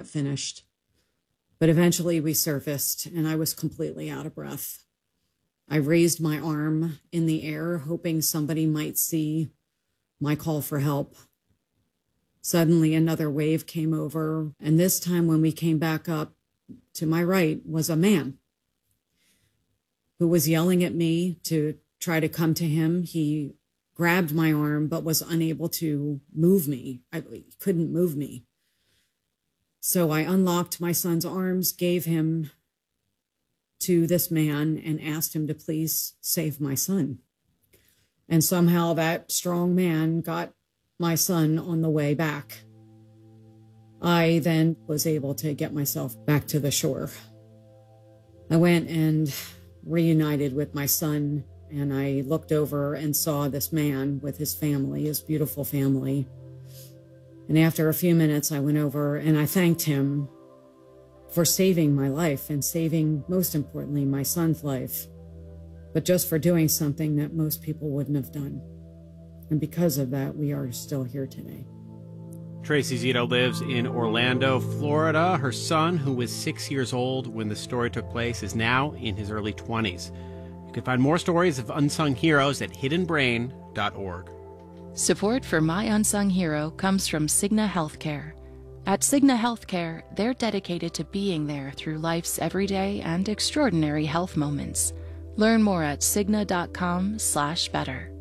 not finished. But eventually we surfaced, and I was completely out of breath. I raised my arm in the air, hoping somebody might see my call for help. Suddenly, another wave came over, and this time when we came back up, to my right was a man who was yelling at me to try to come to him. He grabbed my arm, but was unable to move me. He couldn't move me. So I unlocked my son's arms, gave him to this man, and asked him to please save my son. And somehow that strong man got my son on the way back. I then was able to get myself back to the shore. I went and reunited with my son, and I looked over and saw this man with his family, his beautiful family. And after a few minutes, I went over and I thanked him for saving my life and saving, most importantly, my son's life, but just for doing something that most people wouldn't have done. And because of that, we are still here today. Tracy Zito lives in Orlando, Florida. Her son, who was 6 years old when the story took place, is now in his early 20s. You can find more stories of unsung heroes at hiddenbrain.org. Support for My Unsung Hero comes from Cigna Healthcare. At Cigna Healthcare, they're dedicated to being there through life's everyday and extraordinary health moments. Learn more at Cigna.com/better.